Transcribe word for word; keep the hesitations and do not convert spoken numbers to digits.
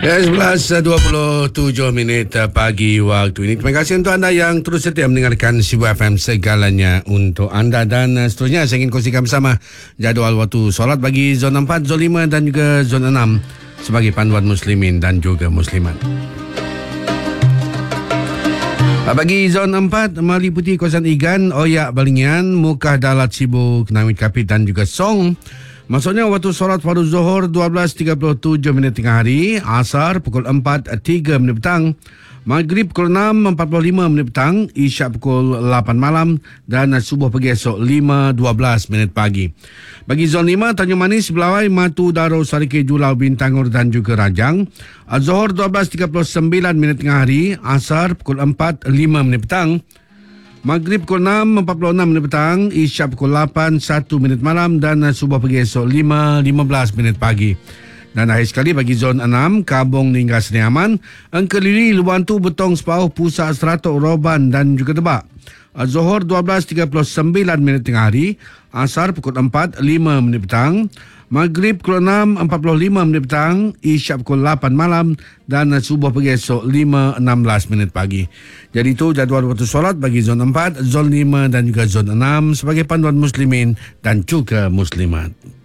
Ya, sebelas dua puluh tujuh minit pagi waktu ini. Terima kasih untuk anda yang terus setia mendengarkan Sibu F M, segalanya untuk anda. Dan seterusnya saya ingin kongsikan bersama jadual waktu solat bagi zon empat, zon lima dan juga zon enam sebagai panduan muslimin dan juga muslimat. Bagi zon empat, meliputi kawasan Igan, Oyak, Balingian, Mukah, Dalat, Sibu, Kenawit, Kapit dan juga Song. Maksudnya waktu solat fardu zuhur dua belas tiga puluh tujuh minit tengah hari, asar pukul empat tiga minit petang, maghrib pukul enam empat puluh lima minit petang, isyak pukul lapan malam dan subuh pagi esok lima dua belas minit pagi. Bagi zon lima, Tanjung Manis, Belawai, Matu, Daro, Sarike, Julau, Bintangor dan juga Rajang, zuhur dua belas tiga puluh sembilan minit tengah hari, asar pukul empat lima minit petang, maghrib pukul enam empat puluh enam minit petang, isyak pukul lapan satu minit malam dan subuh pagi esok lima lima belas minit pagi. Dan akhir sekali bagi zon enam, Kabung hingga Seniaman, Engkeliri, Lubantu, Betong, Sepauh, Pusat, Seratok, Roban dan juga Tebak. Zuhur dua belas tiga puluh sembilan minit tengah hari, asar pukul empat lima minit petang, maghrib pukul enam empat puluh lima minit petang, isyak pukul lapan malam dan subuh pagi esok lima enam belas minit pagi. Jadi itu jadual waktu solat bagi zon empat, zon lima dan juga zon enam sebagai panduan muslimin dan juga muslimat.